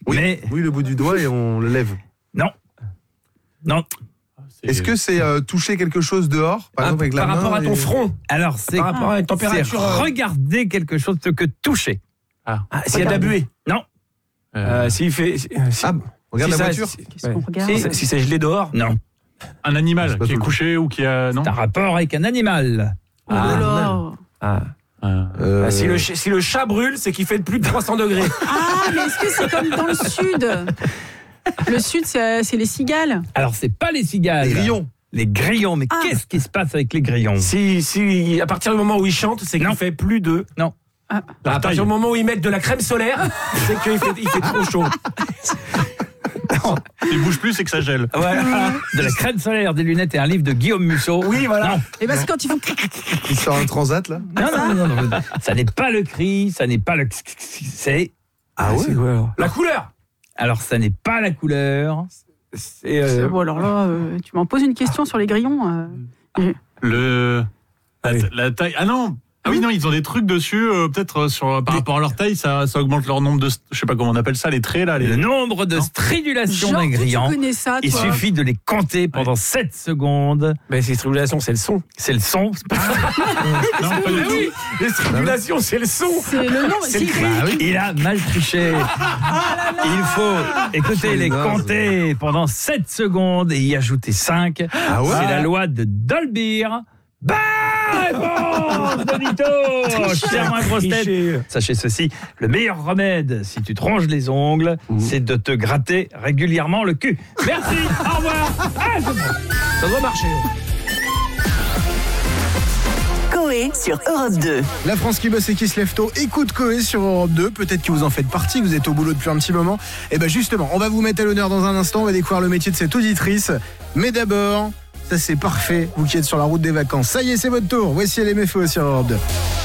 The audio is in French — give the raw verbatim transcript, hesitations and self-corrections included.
Oui. Mais Oui, le bout du doigt et on le lève. non. Non. C'est- Est-ce que c'est euh, toucher quelque chose dehors, par Ah, exemple avec la par main rapport à ton et- front. Alors, c'est, Par rapport à une c'est température. euh, regarder quelque chose plutôt que toucher. ah, s'il y a de la buée. Non. Euh, Euh, s'il fait. si- si- Ah, regarde si la ça- voiture. si- Qu'est-ce ouais. qu'on regarde Si, si c'est gelé dehors. Non. un animal C'est pas qui est tout le couché ou qui a. Non C'est un rapport avec un animal. Oh là là. Ah. Euh, Euh, Ah, si, le, ch- si le chat brûle, c'est qu'il fait plus de trois cents degrés. Ah, mais est-ce que c'est comme dans le sud? Le sud, c'est c'est les cigales. Alors, c'est pas les cigales. Les grillons. Les grillons. Mais Ah. qu'est-ce qui se passe avec les grillons? Si, si, à partir du moment où il chante, c'est qu'il Non. fait plus de. Non. Ah. À partir du moment où ils mettent de la crème solaire, c'est qu'il fait, il fait trop chaud. il bouge plus, c'est que ça gèle. Voilà. De la crème solaire, des lunettes et un livre de Guillaume Musso. Oui, voilà. Non. Et parce que quand ils font. Il sort un transat là. Non, non, non, non, non. Ça n'est pas le cri, ça n'est pas le. C'est. Ah ouais. C'est quoi, alors La couleur. Alors, ça n'est pas la couleur. C'est. euh, Bon, alors là, euh, tu m'en poses une question sur les grillons. euh. Le. La, Allez. la taille. Ah non! Ah oui, non, ils ont des trucs dessus, euh, peut-être euh, sur par rapport à leur taille, ça, ça augmente leur nombre de. Je sais pas comment on appelle ça, les traits là. Les... Le nombre de Non. stridulations Genre, d'un tu grillon. connais ça, Il toi. suffit de les compter pendant sept secondes. Mais ces stridulations, c'est le son. C'est le son. c'est pas- Non, pas du Mais tout. oui, les stridulations, c'est le son. C'est le nom. C'est si, le cri. Ah oui. Il a mal triché. Il faut, écoutez, les naze. compter pendant sept secondes et y ajouter cinq. Ah ouais. C'est la loi de Dolbear. Bah, réponse de Vito. Cher moins grosse tête. Tricher. Sachez ceci, le meilleur remède si tu te ronges les ongles, c'est de te gratter régulièrement le cul. Merci, au revoir. Ah, je- Ça doit marcher. Coé sur Europe deux. La France qui bosse et qui se lève tôt, écoute Coé sur Europe deux. Peut-être que vous en faites partie, que vous êtes au boulot depuis un petit moment. Et bien justement, on va vous mettre à l'honneur dans un instant. On va découvrir le métier de cette auditrice. Mais d'abord, ça c'est parfait, vous qui êtes sur la route des vacances. Ça y est, c'est votre tour. Voici L M F O sur Europe deux.